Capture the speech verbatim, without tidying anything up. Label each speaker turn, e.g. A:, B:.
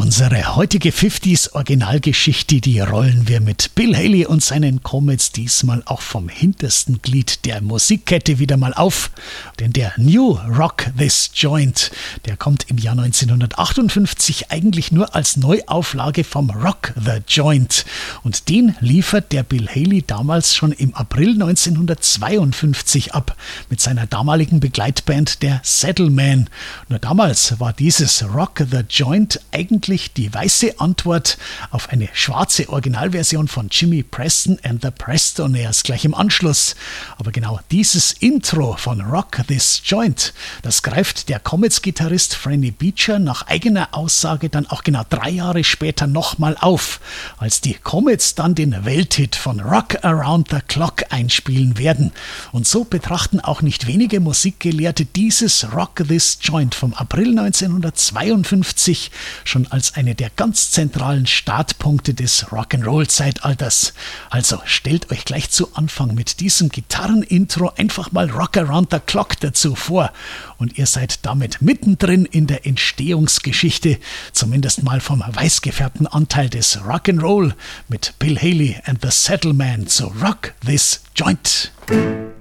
A: Unsere heutige fünfziger-Originalgeschichte, die rollen wir mit Bill Haley und seinen Comets diesmal auch vom hintersten Glied der Musikkette wieder mal auf. Denn der New Rock This Joint, der kommt im Jahr neunzehnhundertachtundfünfzig eigentlich nur als Neuauflage vom Rock the Joint. Und den liefert der Bill Haley damals schon im April neunzehnhundertzweiundfünfzig ab mit seiner damaligen Begleitband der Saddlemen. Nur damals war dieses Rock the Joint eigentlich die weiße Antwort auf eine schwarze Originalversion von Jimmy Preston and the Prestonaires gleich im Anschluss. Aber genau dieses Intro von Rock This Joint, das greift der Comets-Gitarrist Franny Beecher nach eigener Aussage dann auch genau drei Jahre später nochmal auf, als die Comets dann den Welthit von Rock Around the Clock einspielen werden. Und so betrachten auch nicht wenige Musikgelehrte dieses Rock This Joint vom April neunzehnhundertzweiundfünfzig schon als eine der ganz zentralen Startpunkte des Rock'n'Roll-Zeitalters. Also stellt euch gleich zu Anfang mit diesem Gitarrenintro einfach mal Rock Around the Clock dazu vor und ihr seid damit mittendrin in der Entstehungsgeschichte, zumindest mal vom weiß gefärbten Anteil des Rock'n'Roll mit Bill Haley and the Saddlemen zu Rock This Joint.